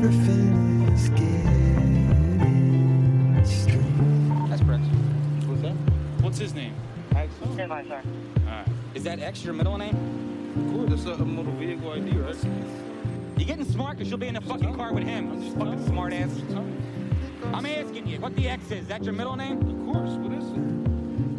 everything is getting strange. That's Prince. What's that? What's his name? Axel? Stand by, sir. Alright. Is that X your middle name? Cool, that's a motor vehicle ID, right? You getting smart because you'll be in the fucking car with him. I'm just Fucking smart ass. Just tell me. I'm asking you, what the X is that your middle name? Of course, what is it?